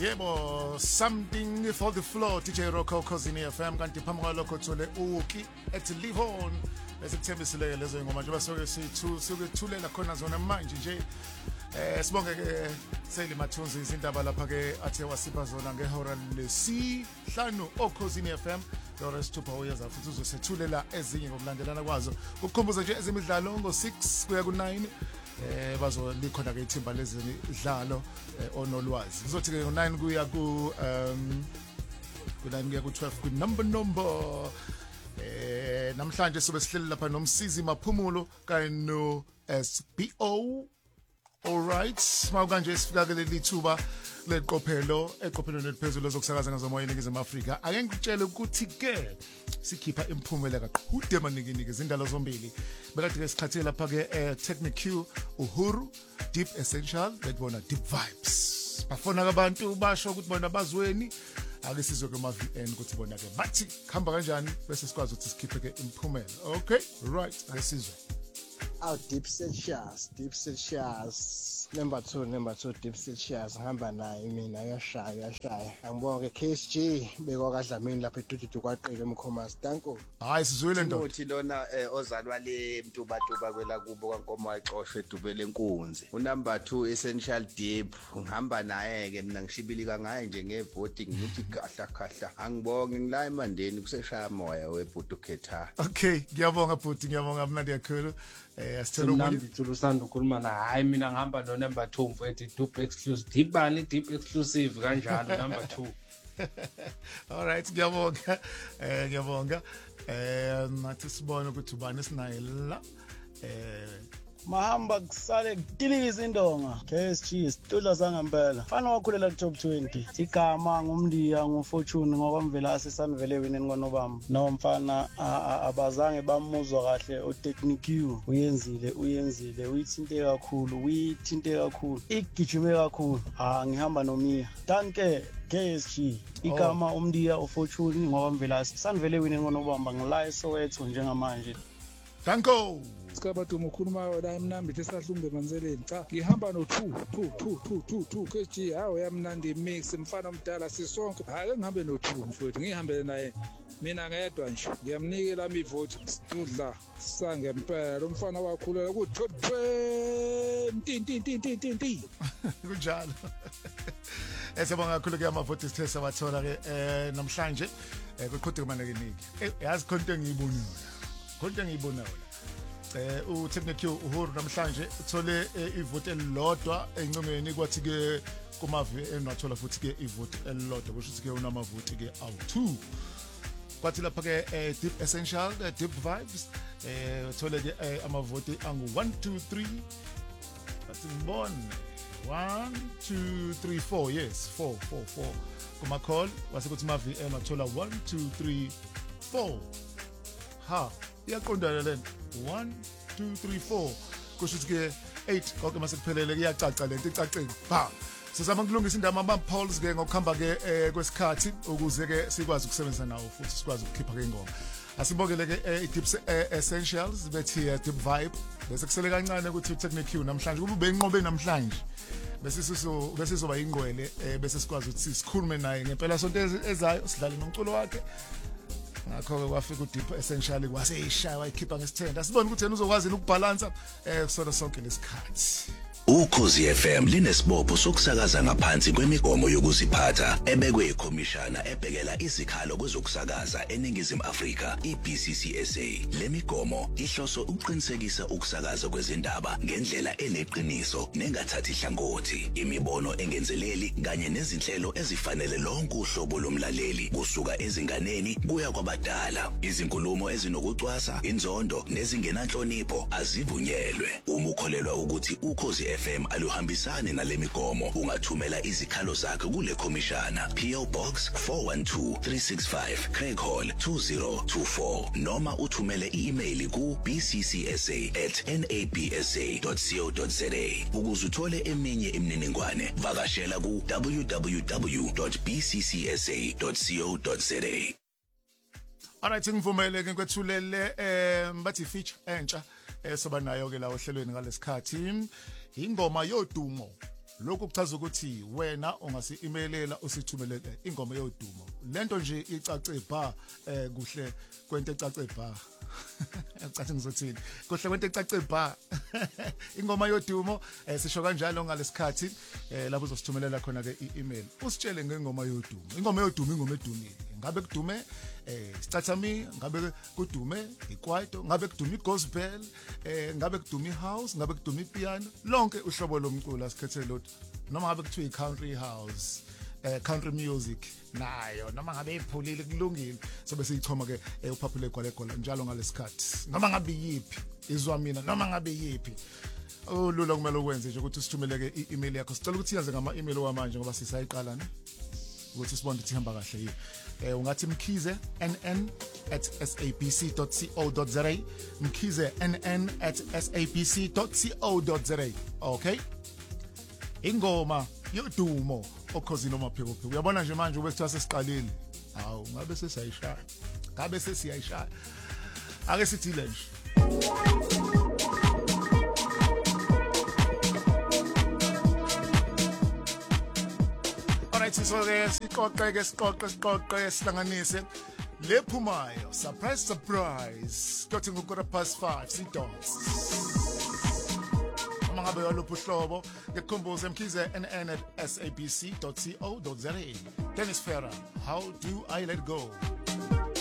Yebo, something for the floor. DJ Rocco Cozini FM kanti phambi kwalokho thole uki ethi live on. Bese kuthembisile lezo ingoma nje basoke suke thulela khona zona manje nje. Sibonge ke Seli Mathunzi izindaba lapha ke athe wasipha zona ngehora lesihlanu oCozini FM. Dora Stupha uyaza futhi uzosethulela ezinye ngokulandelana kwazo. Ukukhumbuza nje ezemidlalo ngo6 kuya ku9. Bazo likhona ke ithimba lezemidlalo onolwazi. Kuzothi ke ngo9 kuya ku9 kuya ku12 ku number namhlanje sobe sihleli lapha nomsizi Maphumulo kanye no SBO. All right, mawukanje sifika ke lethuba leqophelo eqophelweni eliphezulu lokusakaza ngazomoya eNingizimu Afrika. Ake ngikutshele ukuthi ke sikhipha imphumela kaqhude maningi izindalo zombili. Bekade ke sikhathile lapha ke Techniq Uhuru Deep Essential bekubona Deep Vibes. Bafona abantu basho ukuthi bona bazweni ake sizwe ke ma-VN ukuthi bona ke bathi khamba kanjani bese sikwazi ukuthi sikhiphe ke imphumela. Okay, right, ake sizwe. Deep Celsius, number two, Deep Celsius, hamba naye mina yashaya. Angibonge KSG bekwadlamini lapha edududu kwaqile eMkhomas. Danko. Hayi sizwile ndoda. Uthi lona ozalwa le mtubatuba kwela kubo kwaNkomo waxoshwe edubele enkunzi. Unumber 2 Essential Deep ngihamba naye ke mina ngishibilika ngaye nje ngevoting ngithi kahla. Angibonge ngila eMandeni kuseshaya moya webhuti ukhetha. Okay, ngiyabonga bhuti, ngiyabonga mnandi kakhulu. Asithelo ukusanda ukukhuluma na hayi mina ngihamba no number 2 mfethu Deep Exclusive. Deep Exclusive kanjalo number 2. All right, ngiyabonga. Nathi sibone ukuthi ubani esinaye la. Mahamba kusale kudiliza indonga KSG isitudla sangempela fana wakhulela ku top 20 igama ngumndiya ngufortune ngoba mvela asisanivele wineni konobamba nomfana abazange bamuzwa kahle oTechniq uyenzile uyithinte kakhulu igijime kakhulu ngihamba nomia danke KSG igama umndiya ufortune ngoba mvela asisanivele wineni konobamba ngila eSoweto njengamanje. Danko Sikabatu mukhuluma la emnambi esahlumbe manzeleni cha ngihamba no2 KG hawo yamnandi mix mfana omdala sisonke ake ngihambe no2 mfowethu ngihambele naye mina ngedwa nje ngiyamnikela imivote sidla sangempela lo mfana wakhulela ku top 20 kunjalo. Esibonga kakhulu ke amavote sithe sabathola ke namhlanje kuqhude kumanekiniki yazi khonto engiyibona uTechniq Uhuru namhlanje uthole ivote elilodwa encongweni kwathi ke kumavi wathola futhi ke ivote elilodwa kusho ukuthi ke unamavote ke awu2 kwathi lapha ke Deep Essential Deep Vibes uthole ke amavote angu 1 2 3 bathi ngibone 1 2 3 4 yes 4 kuma call wasekuthi mavi wathola 1 2 3 4 ha iyaqondana lento 1 2 3 4 kusho ukuthi ke 8 konke mase kuphelele kuyacaca lento icacile ba sizama ukulungisa indaba ama-polls ke ngokuhamba ke kwesikhathi ukuze ke sikwazi ukusebenzisa nawo futhi sikwazi ukukhipha ke ingoma asibongele ke Deep Essentials bethi Deep Vibe bese kusele kancane ukuthi uTechniq namhlanje kube enqobe namhlanje bese sizoba ingqwele bese sikwazi ukuthi sikhulume naye ngempela sonto ezayo sidlale nomculo wakhe ngakho kwafika uDeep Essential kwaseyishaya wayikhipha ngesithenda sibone ukuthi yena uzokwazi ukubhalansa kusona sonke lesikhathi. Ukhozi FM linesibopho sokusakaza ngaphansi kwemigomo yokuziphatha ebekwe ikhomishana ebhekela izikhalo kwezokusakaza eNingizimu Afrika iBCCSA. Le migomo ihloso ukuqinisekisa ukusakaza kwezindaba ngendlela eneqiniso nengathathi ihlangothi, imibono engenzeleli kanye nezinhlelo ezifanele lonke uhlobo lomlaleli kusuka ezinganeni kuya kwabadala. Izinkulumo ezinokucwasa, inzondo nezingenanhlonipho azivunyelwe. Uma ukholelwa ukuthi Ukhozi FM aluhambisani nalemigomo ungathumela izikhalo zakhe kule khomishana PO Box 412365 Craig Hall 2024 noma uthumele i-email ku bccsa@nabsa.co.za ukuze uthole eminye imininingwane vakashela ku www.bccsa.co.za. Alright ngivumele ke kwethulele bathi feature entsha soba nayo ke la ohlelweni ngalesikhathi ingoma yodumo lokhu kuchaza ukuthi wena ungasi-emailela usithumelele ingoma yodumo lento nje icace bha kuhle kwento ecace bha Ucathi ngizothini kuhle kwento ecace bha ingoma yodumo sisho kanjalo ngalesikhathi lapho uzosithumelela khona ke i-email usitshele ngengoma yodumo ingoma edumile ngabe kudume Stathami ngabe kudume ikwaito ngabe kudume igospel ngabe kudume ihouse ngabe kudume ipiano lonke uhlobo lomculo asikhethele lotho noma ngabe kuthiwa i-country house country music nayo noma ngabe iphulile kulungile sobe siyichoma ke uphaphule gwalegwala njalo ngalesikhathi noma ngabe yipi izwa mina noma ngabe yipi olula kumele ukwenze nje ukuthi usithumeleke i-email yakho sicela ukuthi iyaze ngama-email wamanje ngoba sisayiqala ne ukuthi sibone ukuthi ihamba kahle yini ungathi mkhize nn@sabc.co.za mkhize nn@sabc.co.za okay ingoma yodumo okhosini omapheko uyabona nje manje ube sithatha sesiqalile hawu ngabe sesiyayishaya ake sithile nje alright sisoke siqoqe sihlanganise lephumayo surprise kuthi ngo5:15 sidonse mangabe yaluphi uhlobo ngekhumbuze mkhize nn@sabc.co.za Dennis Ferrer how do I let go